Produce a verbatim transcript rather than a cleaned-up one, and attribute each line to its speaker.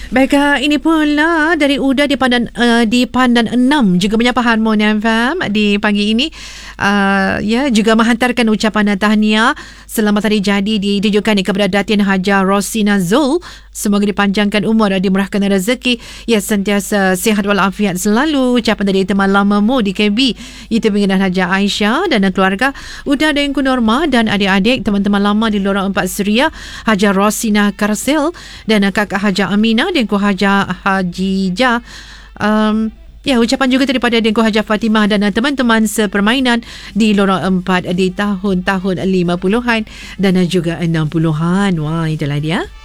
Speaker 1: Baik, uh, ini pula dari Uda di Pandan uh, di Pandan enam juga menyapa Harmoni F M di pagi ini. Uh, ya, juga menghantarkan ucapan tahniah selamat hari jadi ditujukan kepada Datin Haja Rosina Zul. Semoga dipanjangkan umur dan dimurahkan rezeki. Ya, sentiasa sihat walafiat selalu. Ucapan dari teman lamamu di K B, itu pimpinan Haja Aisyah dan keluarga, Uda dan Engku Norma dan adik-adik teman-teman lama di Lorong empat Suria, Haja Rosina Karsil dan kakak Haja Aminah dan Engku Haja Hajijah. Um, Ya, ucapan juga daripada Dengku Haja Fatimah dan teman-teman sepermainan di Lorong empat di tahun-tahun lima puluhan dan juga enam puluhan. Wah, itulah dia.